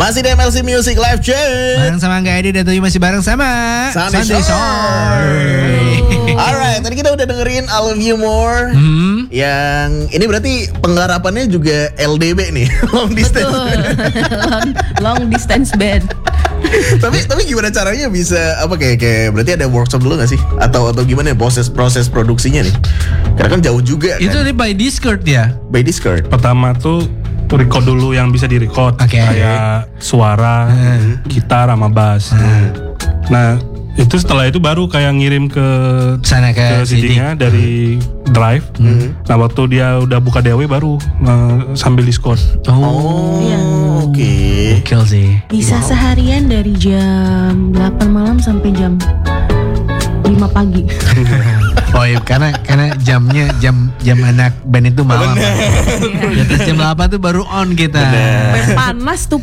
Masih di MLC Music Live Check. Bareng sama Angga Edi dan Tuyu masih bareng sama Sunday Shore. Alright, tadi kita udah dengerin I Love You More. Yang ini berarti penggarapannya juga LDB nih, long distance. long distance band. tapi gimana caranya bisa apa kayak berarti ada workshop dulu gak sih? Atau gimana proses produksinya nih? Karena kan jauh juga kan. Itu by Discord ya? By Discord. Pertama tuh record dulu yang bisa di-record. Kayak suara, gitar sama bass. Nah, itu setelah itu baru kayak ngirim ke sana ke CD-nya dari drive. Nah, waktu dia udah buka DAW baru sambil Discord. Iya. Oke. Gokil sih. Bisa seharian dari jam 8 malam sampai jam 5 pagi. Oh iya, karena jamnya jam anak band itu malam. Di atas jam 8 tuh baru on kita. Panas tuh.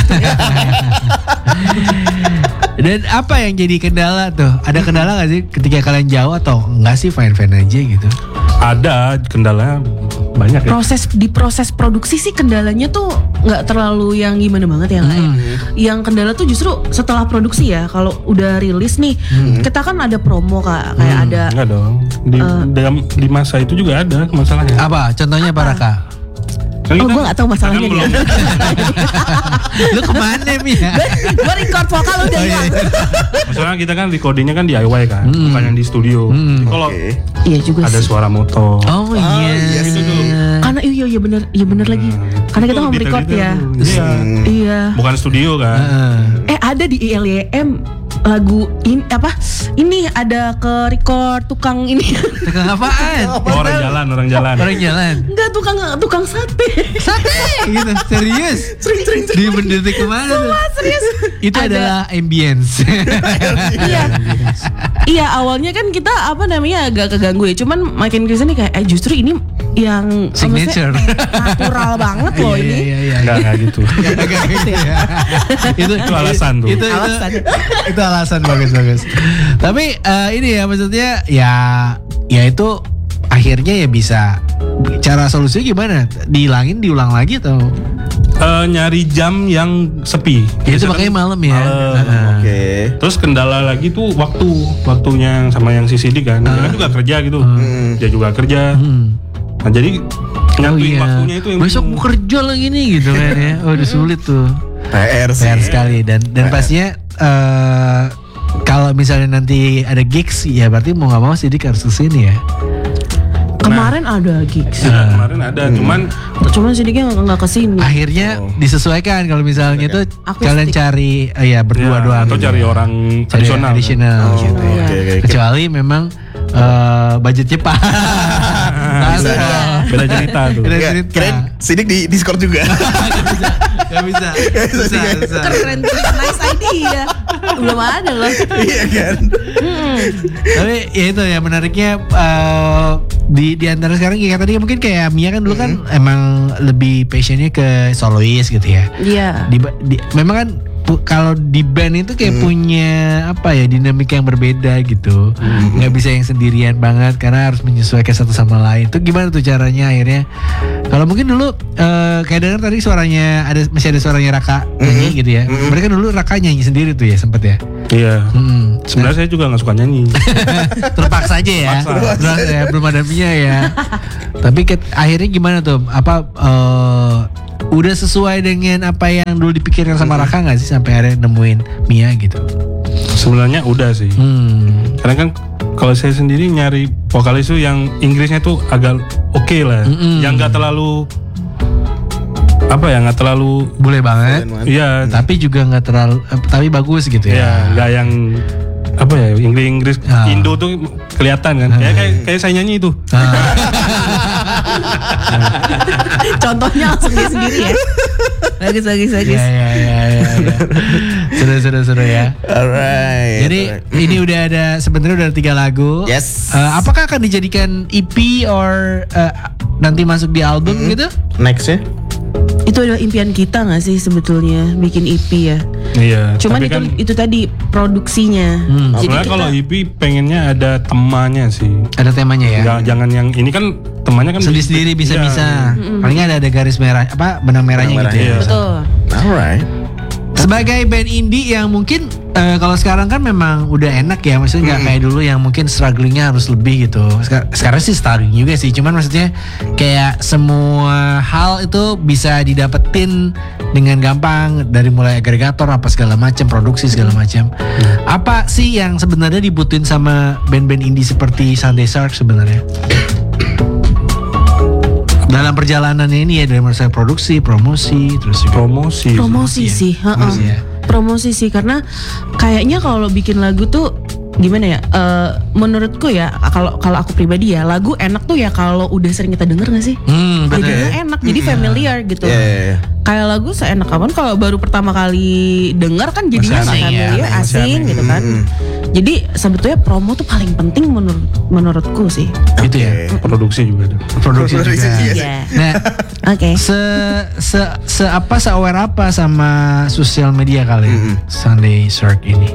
Dan apa yang jadi kendala tuh? Ada kendala gak sih ketika kalian jauh atau enggak sih fine-fine aja gitu? Ada kendala banyak ya. Proses produksi sih kendalanya tuh nggak terlalu yang gimana banget ya. Yang kendala tuh justru setelah produksi ya. Kalau udah rilis nih, kita kan ada promo kayak ada. Enggak dong. Di masa itu juga ada masalahnya. Apa? Contohnya apa Raka? Gue gak tahu masalahnya dia. Lu kemana Mia? Gue record vokal udah hilang. Maksudnya kita kan recordingnya kan DIY kan, bukan yang di studio. Kalau Iya juga ada sih. suara motor. Oh iya. Gitu tuh. Karena iya bener lagi. Karena kita mau record ya. Iya. Bukan studio kan. Ada di ILYM lagu ini ada ke record tukang ini. Tukang apaan? Orang jalan. Enggak, tukang sate. Sate gitu. Serius? Di mendetik kemana tuh? Serius. Itu adalah ambience. Iya, awalnya kan kita agak keganggu ya. Cuman makin kesini kayak justru ini yang signature natural banget loh ini. Iya. Enggak gitu. Itu alasan tuh. Itu alasan bagus. Tapi ini ya maksudnya ya itu akhirnya ya bisa. Cara solusinya gimana? Dihilangin, diulang lagi atau? Nyari jam yang sepi. Ya, itu makanya malam ya. Oke. Terus kendala lagi tuh waktunya sama yang CCD kan. Dia kan juga kerja gitu. Dia juga kerja. Nah jadi nyatuin waktunya itu yang besok mau kerja lagi nih gitu kan ya. Oh udah sulit tuh. PR sekali dan pastinya kalau misalnya nanti ada gigs ya berarti mau nggak mau Sidik harus kesini ya. Kemarin ada gigs. Kemarin ada, cuman Sidiknya nggak kesini. Akhirnya disesuaikan kalau misalnya tuh kalian cari berdua doang. Atau cari orang tradisional. Gitu. Okay. Kecuali memang budgetnya pas. Beda cerita tuh. Keren Sidik di Discord juga. Gak bisa. Keren tuh, nice idea. Belum ada loh. Iya kan. Tapi ya itu ya menariknya di antara sekarang kayak tadi mungkin kayak Mia kan dulu kan emang lebih passionnya ke solois gitu ya. Iya. Memang kan kalau di band itu kayak punya dinamika yang berbeda gitu. Nggak bisa yang sendirian banget karena harus menyesuaikan satu sama lain. Itu gimana tuh caranya akhirnya? Kalau mungkin dulu kayak dengar tadi suaranya masih ada suaranya Raka nyanyi gitu ya. Mereka dulu Raka nyanyi sendiri tuh ya sempet ya. Iya. Sebenarnya saya juga nggak suka nyanyi. Terpaksa aja ya. Terus ya belum ada Mia ya. Tapi akhirnya gimana tuh? Udah sesuai dengan apa yang dulu dipikirkan sama Raka nggak sih sampai akhirnya nemuin Mia gitu? Sebenarnya udah sih. Karena kan kalau saya sendiri nyari vokalis tuh yang Inggrisnya tuh agak oke lah, yang nggak terlalu nggak terlalu boleh banget. Iya. Tapi juga nggak terlalu, tapi bagus gitu ya. Iya, nggak yang Inggris Indo tuh kelihatan kan. Kayak saya nyanyi itu. Contohnya langsung dia sendiri ya. Bagus. Iya. Seru ya. Alright. Jadi ini udah ada sebenarnya udah 3 lagu. Yes. Apakah akan dijadikan EP or nanti masuk di album gitu? Next ya. Itu adalah impian kita nggak sih sebetulnya bikin EP ya? Iya. Cuman itu tadi produksinya. Sebenarnya kalau EP pengennya ada temanya sih. Ada temanya ya. Jangan yang ini kan temannya kan sendiri bisa. Palingnya ada garis merah benang merahnya gitu ya. Betul. Alright. Sebagai band indie yang mungkin kalau sekarang kan memang udah enak ya, maksudnya nggak kayak dulu yang mungkin strugglingnya harus lebih gitu. Sekarang sih struggling juga sih, cuman maksudnya kayak semua hal itu bisa didapetin dengan gampang dari mulai agregator apa segala macam, produksi segala macam. Apa sih yang sebenarnya dibutuhin sama band-band indie seperti Sunday Shark sebenarnya? Dalam perjalanannya ini ya, dari mulai produksi, promosi, terus juga Promosi sih, promosi sih, karena kayaknya kalau bikin lagu tuh gimana ya? Menurutku ya, kalau aku pribadi ya, lagu enak tuh ya kalau udah sering kita denger nggak sih? Jadinya enak, jadi familiar gitu. Kayak lagu seenak kapan kalau baru pertama kali denger kan jadinya nggak familiar, asing gitu kan. Jadi sebetulnya promo tuh paling penting menurutku sih. Gitu ya. Produksi juga ada. Produksi juga. Iya. Nah, Oke. se-aware apa sama sosial media kalian Sunday Shark ini?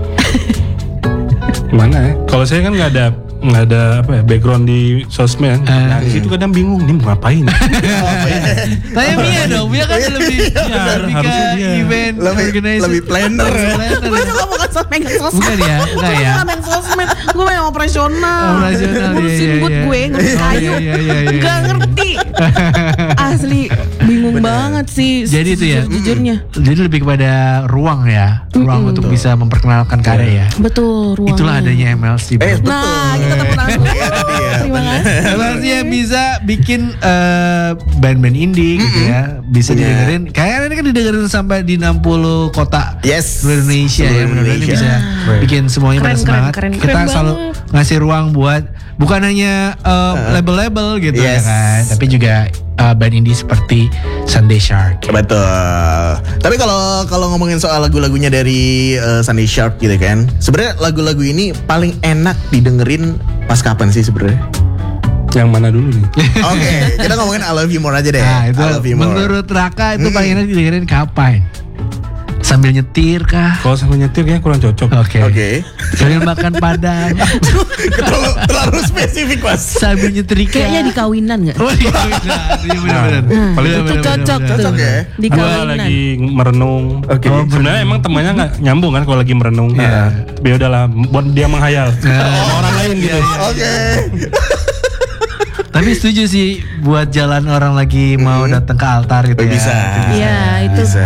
Mana ya? Kalau saya kan nggak ada apa ya, background di sosmed. Nah di situ kadang bingung nih mau ngapain. Tanya Mia dong, Mia kan lebih harusnya ke dia. event organizer. lebih planner ya. Gue juga bukan megang sosmed. Bukan ya, enggak ya. Gue megang sosmed, gue yang operasional. Ngurusin iya, buat iya. gue, ngurusin kayu. Iya. Gak ngerti. Asli bingung banget sih. Jadi itu ya. Jujurnya. Jadi lebih kepada ruang ya, ruang untuk bisa memperkenalkan karya ya. Betul, ruangnya. Itulah adanya MLC. Bro. Nah, kita tepuk tangan dulu. Terima kasih. MLC yang bisa bikin band-band indie gitu ya, bisa didengerin. Kayaknya ini kan didengerin sampai di 60 kota seluruh Indonesia ya. Mudah-mudahan ini bisa bikin semuanya pada semangat. Kita selalu ngasih ruang buat bukan hanya label-label gitu ya kan, tapi juga band indie seperti Sunday Shark. Betul. Tapi kalau ngomongin soal lagu-lagunya dari Sunday Shark gitu kan, sebenarnya lagu-lagu ini paling enak didengerin pas kapan sih sebenarnya? Yang mana dulu nih? Oke, kita ngomongin I Love You More aja deh. Nah, itu I Love You More. menurut Raka itu paling enak didengerin kapan? Sambil nyetir kah? Kalau sambil nyetir kayaknya kurang cocok. Oke. Sambil makan padang. Terlalu spesifik Mas. Sambil nyetrika. Kayaknya di kawinan nggak? Oh iya benar. Paling Itu cocok tuh. ya? Di Gua kawinan. lagi merenung. Oke. Sebenarnya emang temannya nggak nyambung kan kalau lagi merenung. Ya udahlah, buat dia menghayal. Sama orang lain gitu. Oke. Tapi setuju sih buat jalan orang lagi mau datang ke altar gitu ya. Bisa. Iya, itu bisa.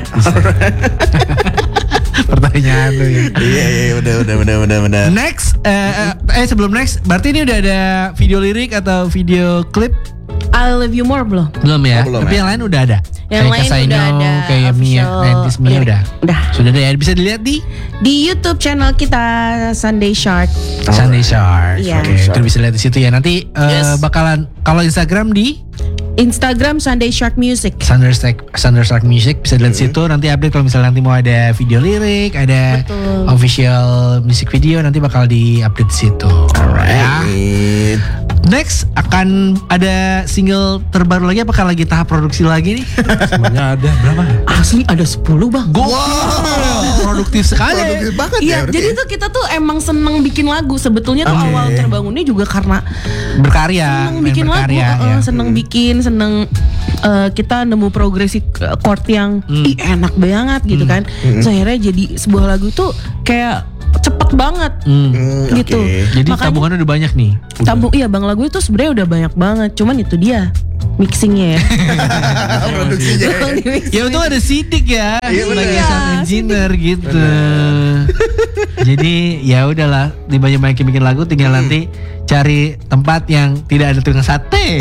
Pertanyaan tuh ya. Iya, udah. Next, sebelum next, berarti ini udah ada video lirik atau video klip? I Love You More belum? Belum ya? Oh, belum Tapi ya? yang lain udah ada. Yang lain udah ada. Kayak Mia, official 90s Mia lirik. udah. Udah. Sudah ada ya, bisa dilihat di Di YouTube channel kita Sunday Shark. Sunday Shark. Iya. Oke, itu bisa lihat di situ ya. Nanti bakalan kalau Instagram di Instagram Sunday Shark Music. Sunday Shark Music bisa dilihat situ. Nanti update kalau misalnya nanti mau ada video lirik, ada Betul. official music video, nanti bakal di update di situ. Alright. Next akan ada single terbaru lagi. Apakah lagi tahap produksi lagi nih? Semuanya ada berapa? Asli ada 10 bang. Produktif sekali. Produktif banget ya. Iya, berarti jadi ya? tuh kita tuh emang seneng bikin lagu. Sebetulnya tuh awal terbangunnya juga karena Berkarya, seneng bikin lagu, berkarya, ya. seneng kita nemu progresi chord yang enak banget gitu kan. So, akhirnya jadi sebuah lagu tuh kayak cepet banget gitu. oke. Jadi Makanya- tabungannya udah banyak nih. Iya bang, lagu itu sebenarnya udah banyak banget. Cuman itu dia mixingnya ya. Produksinya. Ya untung ada Sidik ya sebagai Iya, sound engineer gitu. Jadi ya udahlah, dibanyak-banyakin bikin lagu, tinggal nanti cari tempat yang tidak ada tukang sate.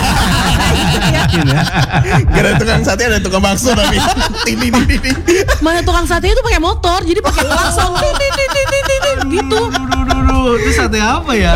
Gak ada tukang sate, ada tukang bakso tapi. Ting. Mana tukang sate itu pakai motor, jadi pakai klakson gitu. Itu sate apa ya?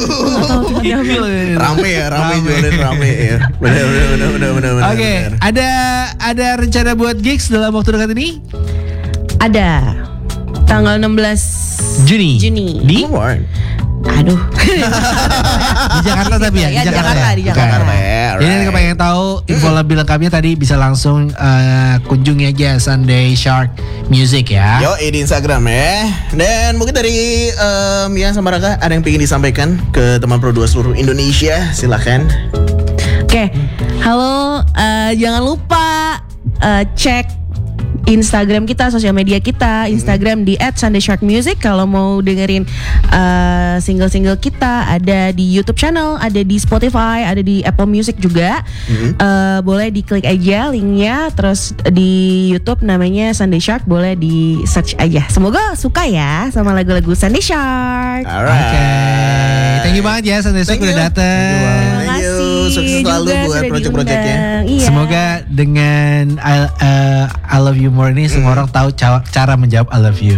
Rame jualin rame ya. Bener. Oke, ada rencana buat gigs dalam waktu dekat ini? Ada tanggal 16 Juni. Di Aduh. di Jakarta tapi ya, Ya, di Jakarta. Jadi yang pengen tahu info lebih lengkapnya tadi bisa langsung kunjungi aja Sunday Shark Music ya. Yo, di Instagram ya. Dan mungkin dari Mia sama Raka ada yang pengen disampaikan ke teman Pro 2 seluruh Indonesia, silakan. Oke, halo, jangan lupa cek Instagram kita, sosial media kita. Instagram di @sundaysharkmusic. Kalau mau dengerin single-single kita, ada di YouTube channel, ada di Spotify, ada di Apple Music juga. Boleh diklik aja linknya. Terus di YouTube namanya Sunday Shark, boleh di search aja. Semoga suka ya sama lagu-lagu Sunday Shark. Alright. Oke. Thank you banget ya Sunday Shark udah dateng. Thank you. Sukses selalu buat project-projectnya. Iya. Semoga dengan I Love You More ini semua orang tahu cara menjawab I love you.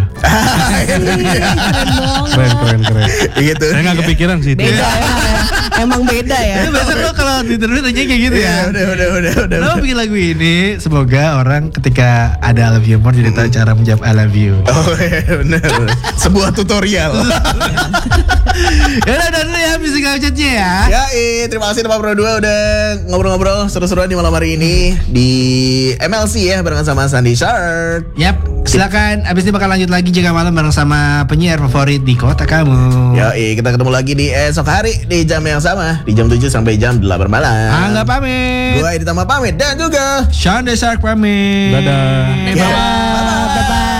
Keren. Gitu. Saya nggak kepikiran sih itu. Beda emang beda ya. Biasa lo kalau di interview tanya kayak gitu ya. Udah. Lo bikin lagu ini semoga orang ketika ada I Love You More jadi tahu cara menjawab I love you. Oh iya benar. Sebuah tutorial. Ya udah dulu ya musical chatnya ya. Ya, terima kasih Pak Pro 2 udah ngobrol-ngobrol seru-seruan di malam hari ini di MLC ya barengan sama Sunday Shark. Yap, silakan. Abis ini bakal lanjut lagi jaga malam bareng sama penyiar favorit di kota kamu. Ya, kita ketemu lagi di esok hari di jam yang sama, di jam 7 sampai jam 8 malam. Angga pamit. Gua Edi Tama pamit dan juga Sunday Shark pamit. Dadah. Bye-bye.